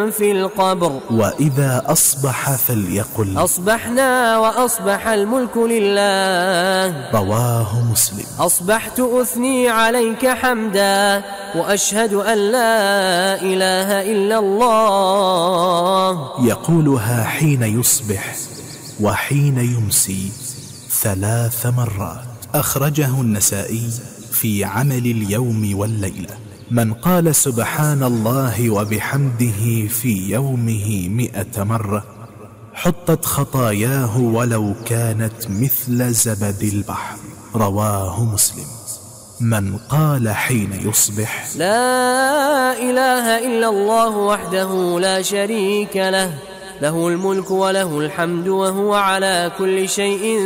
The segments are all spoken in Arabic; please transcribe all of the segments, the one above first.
في القبر. وإذا أصبح فليقل أصبحنا وأصبح الملك لله. رواه مسلم. أصبحت أثني عليك حمدا وأشهد أن لا إله إلا الله. يقولها حين يصبح وحين يمسي 3 مرات. أخرجه النسائي في عمل اليوم والليلة. من قال سبحان الله وبحمده في يومه 100 مرة حطت خطاياه ولو كانت مثل زبد البحر. رواه مسلم. من قال حين يصبح لا إله إلا الله وحده لا شريك له، له الملك وله الحمد وهو على كل شيء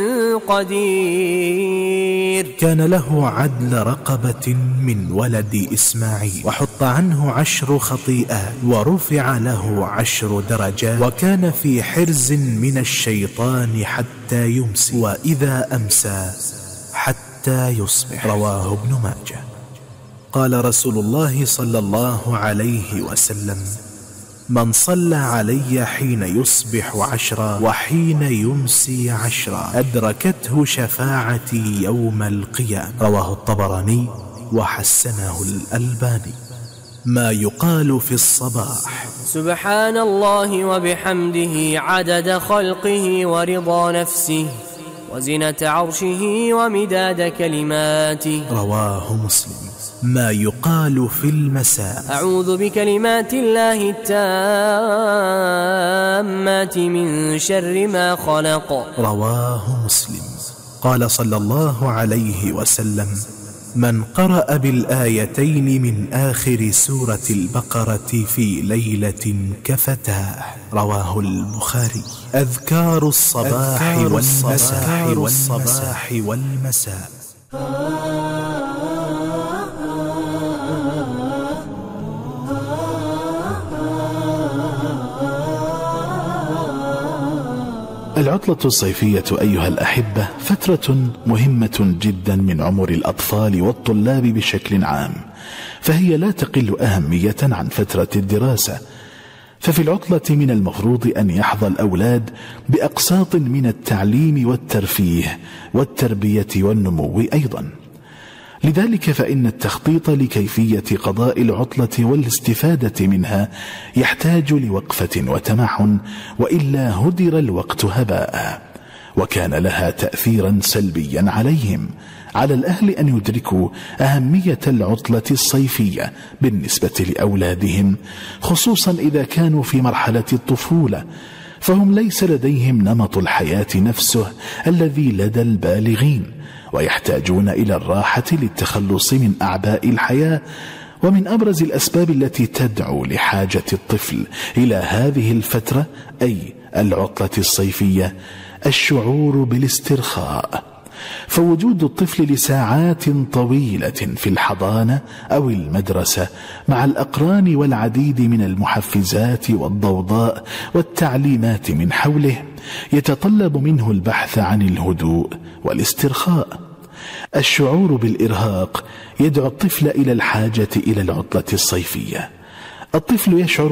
قدير. كان له عدل رقبة من ولد إسماعيل، وحط عنه 10 خطيئات، ورفع له 10 درجات، وكان في حرز من الشيطان حتى يمسي، وإذا أمسى حتى يصبح. رواه ابن ماجه. قال رسول الله صلى الله عليه وسلم: من صلى علي حين يصبح 10 وحين يمسي 10 أدركته شفاعتي يوم القيامة. رواه الطبراني وحسنه الألباني. ما يقال في الصباح: سبحان الله وبحمده عدد خلقه ورضا نفسه وزنة عرشه ومداد كلماته. رواه مسلم. ما يقال في المساء: أعوذ بكلمات الله التامات من شر ما خلق. رواه مسلم. قال صلى الله عليه وسلم: من قرأ بالآيتين من آخر سورة البقرة في ليلة كفتاه. رواه البخاري. أذكار الصباح والمساء. العطلة الصيفية أيها الأحبة فترة مهمة جدا من عمر الأطفال والطلاب بشكل عام، فهي لا تقل أهمية عن فترة الدراسة. ففي العطلة من المفروض أن يحظى الأولاد بأقساط من التعليم والترفيه والتربية والنمو أيضا. لذلك فإن التخطيط لكيفية قضاء العطلة والاستفادة منها يحتاج لوقفة وتمعن، وإلا هدر الوقت هباء. وكان لها تأثيرا سلبيا عليهم. على الأهل أن يدركوا أهمية العطلة الصيفية بالنسبة لأولادهم، خصوصا إذا كانوا في مرحلة الطفولة، فهم ليس لديهم نمط الحياة نفسه الذي لدى البالغين، ويحتاجون إلى الراحة للتخلص من أعباء الحياة. ومن أبرز الأسباب التي تدعو لحاجة الطفل إلى هذه الفترة أي العطلة الصيفية الشعور بالاسترخاء. فوجود الطفل لساعات طويلة في الحضانة أو المدرسة مع الأقران والعديد من المحفزات والضوضاء والتعليمات من حوله يتطلب منه البحث عن الهدوء والاسترخاء. الشعور بالإرهاق يدعو الطفل إلى الحاجة إلى العطلة الصيفية. الطفل يشعر